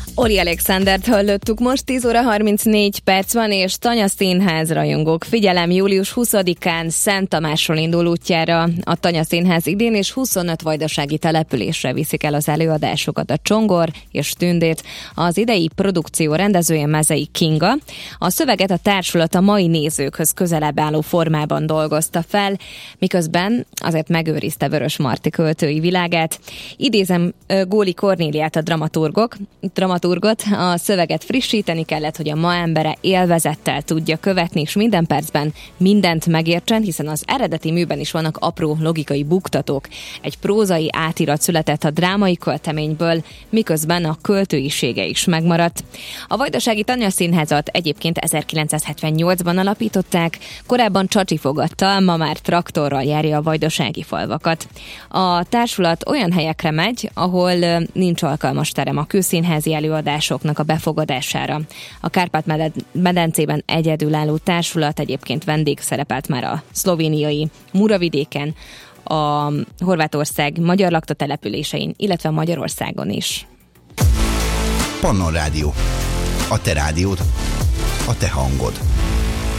Oli Alexandert hallottuk most, 10 óra 34 perc van, és Tanya Színház rajongók. Figyelem, július 20-án Szent Tamásról indul útjára a Tanya Színház idén, és 25 vajdasági településre viszik el az előadásokat a Csongor és Tündét. Az idei produkció rendezője Mezei Kinga. A szöveget a társulat a mai nézőkhöz közelebb álló formában dolgozta fel, miközben azért megőrizte Vörös Marti költői világát. Idézem Góli Kornéliát, a dramaturgot, a szöveget frissíteni kellett, hogy a ma embere élvezettel tudja követni, és minden percben mindent megértsen, hiszen az eredeti műben is vannak apró logikai buktatók. Egy prózai átirat született a drámai költeményből, miközben a költőisége is megmaradt. A vajdasági Tanya Színházat egyébként 1978-ban alapították, korábban csacsifogattal, ma már traktorral járja a vajdasági falvakat. A társulat olyan helyekre megy, ahol nincs alkalmas terem a kőszínházi előadásoknak a befogadására. A Kárpát-medencében egyedülálló társulat egyébként vendégszerepelt már a szlovéniai Muravidéken, a Horvátország magyar lakta településein, illetve Magyarországon is. Pannon Rádió. A te rádiód, a te hangod.